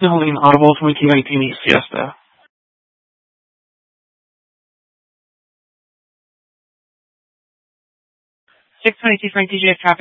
Holding Audible 2019 East Fiesta. 622 Frank DJ traffic.